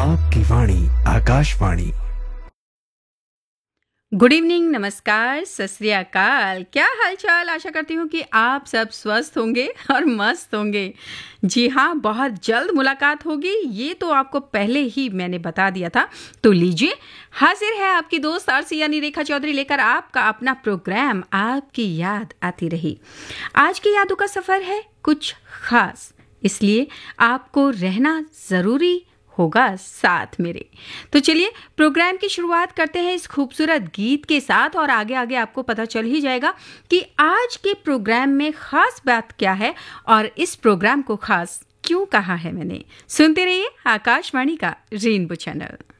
आपकी वाणी Akashvani. Good evening, नमस्कार, सत श्री अकाल। क्या हालचाल? आशा करती हूँ कि आप सब स्वस्थ होंगे और मस्त होंगे। जी हाँ, बहुत जल्द मुलाकात होगी, ये तो आपको पहले ही मैंने बता दिया था। तो लीजिए, हाजिर है आपकी दोस्त आरसी यानी रेखा चौधरी लेकर आपका अपना प्रोग्राम आपकी याद आती रही। आज की यादों का सफ़र है कुछ खास, इसलिए आपको रहना ज़रूरी होगा साथ मेरे। तो चलिए प्रोग्राम की शुरुआत करते हैं इस खूबसूरत गीत के साथ, और आगे आगे आपको पता चल ही जाएगा कि आज के प्रोग्राम में खास बात क्या है और इस प्रोग्राम को खास क्यों कहा है मैंने। सुनते रहिए आकाशवाणी का रेनबो चैनल।